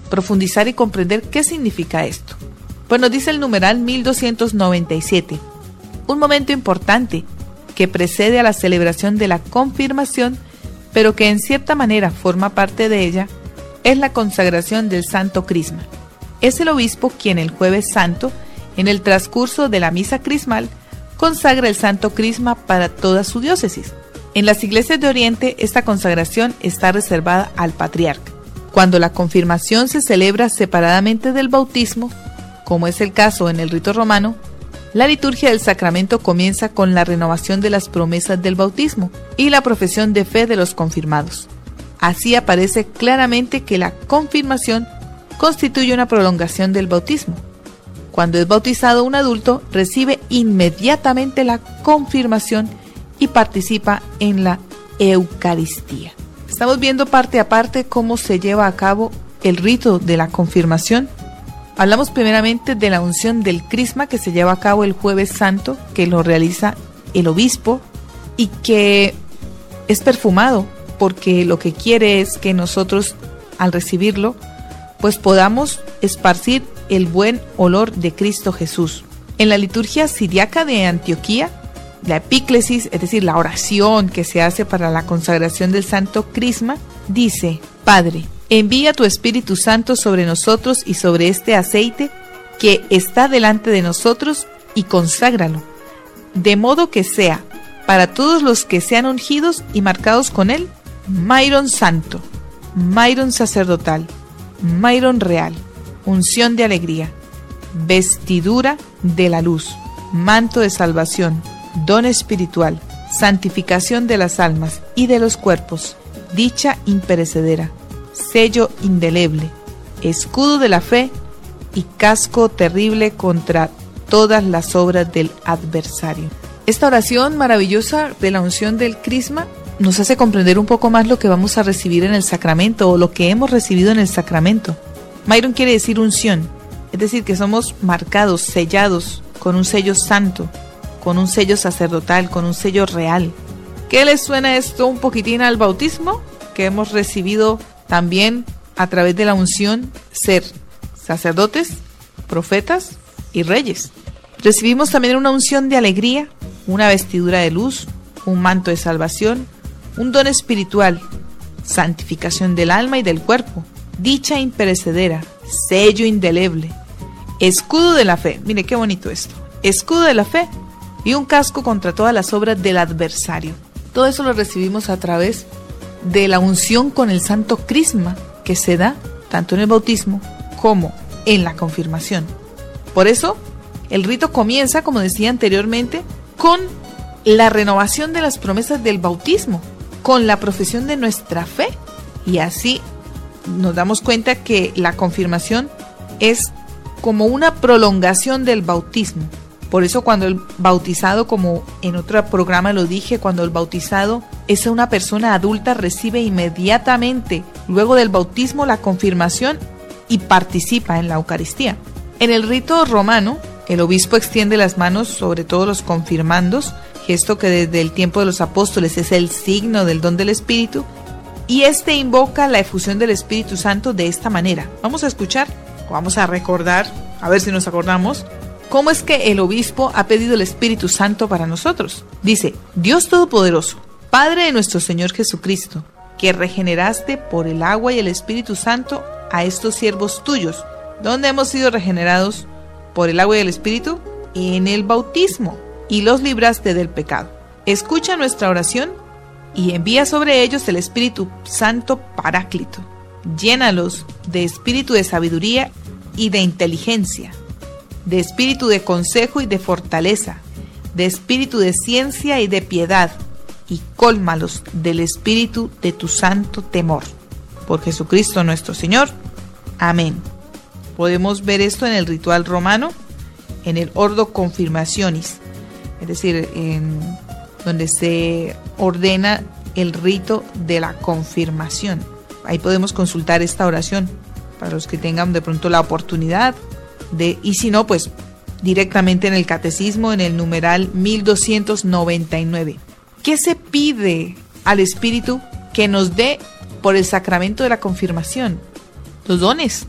profundizar y comprender qué significa esto. Pues nos dice el numeral 1297. Un momento importante que precede a la celebración de la confirmación, pero que en cierta manera forma parte de ella, es la consagración del Santo Crisma. Es el obispo quien el Jueves Santo, en el transcurso de la misa crismal, consagra el Santo Crisma para toda su diócesis. En las iglesias de Oriente, esta consagración está reservada al patriarca. Cuando la confirmación se celebra separadamente del bautismo, como es el caso en el rito romano, la liturgia del sacramento comienza con la renovación de las promesas del bautismo y la profesión de fe de los confirmados. Así aparece claramente que la confirmación constituye una prolongación del bautismo. Cuando es bautizado un adulto, recibe inmediatamente la confirmación y participa en la Eucaristía. Estamos viendo parte a parte cómo se lleva a cabo el rito de la confirmación. Hablamos primeramente de la unción del crisma que se lleva a cabo el Jueves Santo, que lo realiza el obispo y que es perfumado porque lo que quiere es que nosotros al recibirlo pues podamos esparcir el buen olor de Cristo Jesús. En la liturgia siriaca de Antioquía, la epíclesis, es decir, la oración que se hace para la consagración del Santo Crisma, dice: Padre, envía tu Espíritu Santo sobre nosotros y sobre este aceite que está delante de nosotros y conságralo, de modo que sea, para todos los que sean ungidos y marcados con él, mairón santo, mairón sacerdotal, mairón real, unción de alegría, vestidura de la luz, manto de salvación, don espiritual, santificación de las almas y de los cuerpos, dicha imperecedera, sello indeleble, escudo de la fe y casco terrible contra todas las obras del adversario. Esta oración maravillosa de la unción del crisma nos hace comprender un poco más lo que vamos a recibir en el sacramento o lo que hemos recibido en el sacramento. Mairón quiere decir unción, es decir, que somos marcados, sellados con un sello santo, con un sello sacerdotal, con un sello real. ¿Qué les suena esto un poquitín al bautismo? Que hemos recibido también a través de la unción ser sacerdotes, profetas y reyes. Recibimos también una unción de alegría, una vestidura de luz, un manto de salvación, un don espiritual, santificación del alma y del cuerpo, dicha imperecedera, sello indeleble, escudo de la fe. Mire qué bonito esto. Escudo de la fe y un casco contra todas las obras del adversario. Todo eso lo recibimos a través de la unción con el Santo Crisma que se da tanto en el bautismo como en la confirmación. Por eso, el rito comienza, como decía anteriormente, con la renovación de las promesas del bautismo, con la profesión de nuestra fe. Y así nos damos cuenta que la confirmación es como una prolongación del bautismo. Por eso cuando el bautizado, como en otro programa lo dije, cuando el bautizado es una persona adulta, recibe inmediatamente, luego del bautismo, la confirmación y participa en la Eucaristía. En el rito romano, el obispo extiende las manos sobre todos los confirmandos, gesto que desde el tiempo de los apóstoles es el signo del don del Espíritu, y este invoca la efusión del Espíritu Santo de esta manera. Vamos a escuchar, o vamos a recordar, a ver si nos acordamos, cómo es que el obispo ha pedido el Espíritu Santo para nosotros. Dice: Dios Todopoderoso, Padre de nuestro Señor Jesucristo, que regeneraste por el agua y el Espíritu Santo a estos siervos tuyos. ¿Dónde hemos sido regenerados por el agua y el Espíritu? En el bautismo, y los libraste del pecado. Escucha nuestra oración y envía sobre ellos el Espíritu Santo Paráclito. Llénalos de espíritu de sabiduría y de inteligencia, de espíritu de consejo y de fortaleza, de espíritu de ciencia y de piedad, y cólmalos del espíritu de tu santo temor. Por Jesucristo nuestro Señor. Amén. Podemos ver esto en el ritual romano, en el Ordo Confirmationis, es decir, donde se ordena el rito de la confirmación. Ahí podemos consultar esta oración para los que tengan de pronto la oportunidad y si no, pues directamente en el catecismo, en el numeral 1299. ¿Qué se pide al Espíritu que nos dé por el sacramento de la confirmación? Los dones.